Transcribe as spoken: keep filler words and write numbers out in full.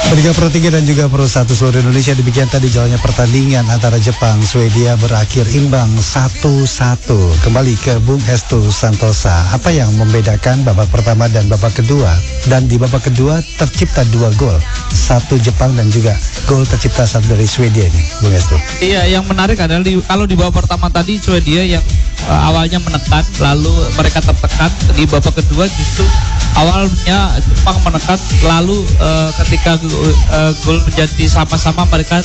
Liga Pro tiga dan juga Pro satu seluruh Indonesia, demikian tadi jalannya pertandingan antara Jepang Swedia berakhir imbang satu satu. Kembali ke Bung Hestu Santosa, apa yang membedakan babak pertama dan babak kedua? Dan di babak kedua tercipta dua gol, satu Jepang dan juga gol tercipta satu dari Swedia ini, Bung Hestu. Iya, yang menarik adalah di, kalau di babak pertama tadi Swedia yang uh, awalnya menekan, lalu mereka tertekan. Di babak kedua justru awalnya Jepang menekan, lalu uh, ketika uh, gol menjadi sama-sama mereka